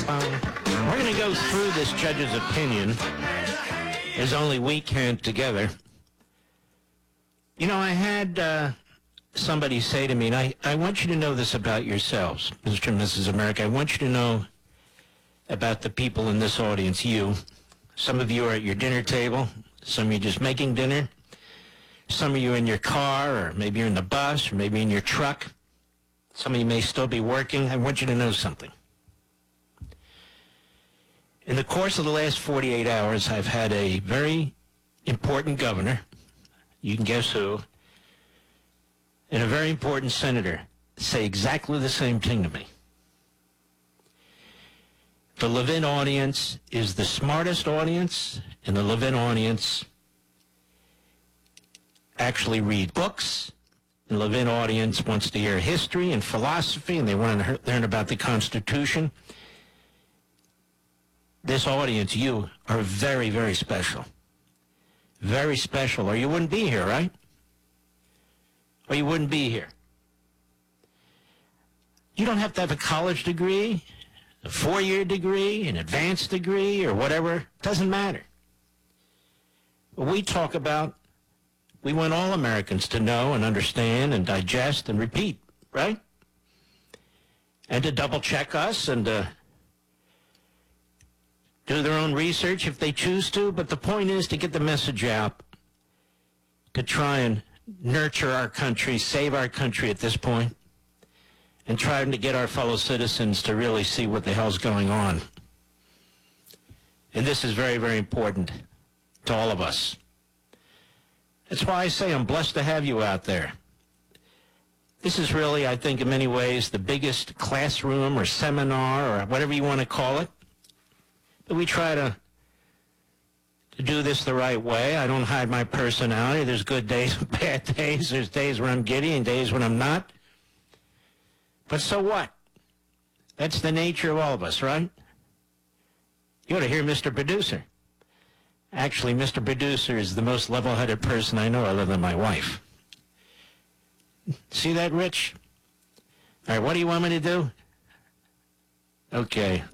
We're going to go through this judge's opinion as only we can together. You know, I had somebody say to me, and I want you to know this about yourselves, Mr. and Mrs. America. I want you to know about the people in this audience, you. Some of you are at your dinner table. Some of you are just making dinner. Some of you are in your car, or maybe you're in the bus, or maybe in your truck. Some of you may still be working. I want you to know something. In the course of the last 48 hours, I've had a very important governor, you can guess who, and a very important senator say exactly the same thing to me. The Levin audience is the smartest audience, and the Levin audience actually read books. The Levin audience wants to hear history and philosophy, and they want to learn about the Constitution. This audience, you, are very, very special. Very special, or you wouldn't be here, right? Or you wouldn't be here. You don't have to have a college degree, a 4-year degree, an advanced degree, or whatever. It doesn't matter. What we talk about, we want all Americans to know and understand and digest and repeat, right? And to double check us and to do their own research if they choose to. But the point is to get the message out, to try and nurture our country, save our country at this point, and trying to get our fellow citizens to really see what the hell's going on. And this is very, very important to all of us. That's why I say I'm blessed to have you out there. This is really, I think, in many ways, the biggest classroom or seminar or whatever you want to call it. But we try to do this the right way. I don't hide my personality. There's good days and bad days. There's days where I'm giddy and days when I'm not. But so what? That's the nature of all of us, right? You ought to hear Mr. Producer. Actually, Mr. Producer is the most level-headed person I know other than my wife. See that, Rich? All right, what do you want me to do? Okay.